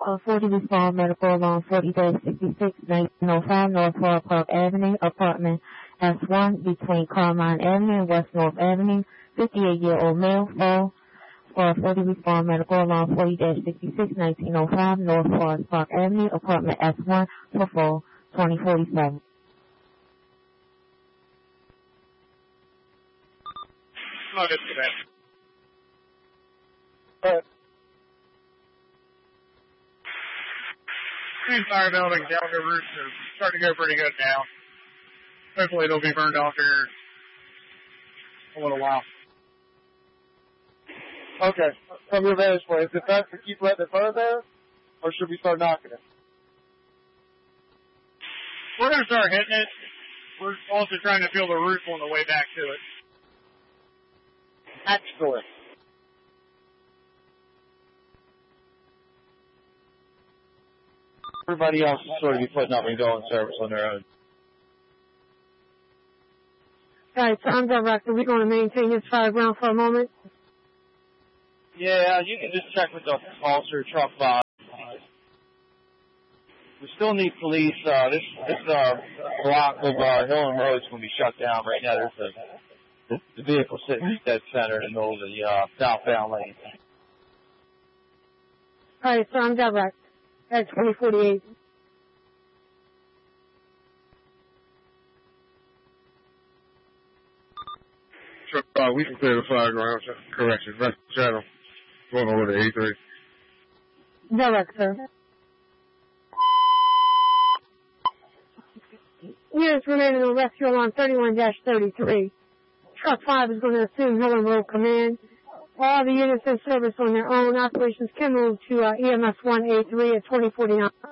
40 respond medical along 40-66, 1905 North Royal Park Avenue, apartment S1 between Carmine Avenue and West North Avenue. 58-year-old male fall for 40 respond medical along 40-66, 1905 North Forest Park Avenue, apartment S1 for fall 2047. No, just for that. These fire buildings down the roofs are starting to go pretty good now. Hopefully they'll be burned off here in a little while. Okay. From your vantage point, is it best to keep letting it burn there, or should we start knocking it? We're going to start hitting it. We're also trying to feel the roof on the way back to it. Excellent. Everybody else will sort of be putting up and going service on their own. All right, so I'm Director. We're going to maintain this fire ground for a moment. Yeah, you can just check with the officer truck 5. We still need police. This block of Hill and Road is going to be shut down right now. There's the vehicle sitting dead center in the middle of the southbound lane. All right, so I'm Director. At 2048. We can clear the fire ground. Correction. Rest channel. Going over to A3. Director. Units remaining on rescue alarm 31-33. Truck 5 is going to assume Hill and Road command. All the units in service on their own. Operations can move to EMS 1A3 at 2049.